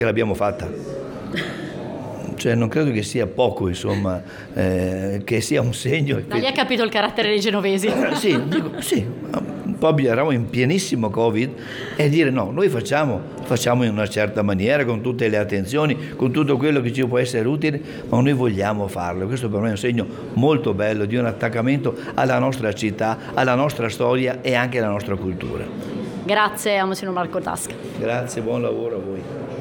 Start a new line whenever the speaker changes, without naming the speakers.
l'abbiamo fatta. Cioè non credo che sia poco, insomma, che sia un segno.
Da lì ha capito il carattere dei genovesi.
Sì, un po' eravamo in pienissimo Covid e dire no, noi facciamo in una certa maniera, con tutte le attenzioni, con tutto quello che ci può essere utile, ma noi vogliamo farlo. Questo per me è un segno molto bello di un attaccamento alla nostra città, alla nostra storia e anche alla nostra cultura.
Grazie a Monsignor Marco Tasca.
Grazie, buon lavoro a voi.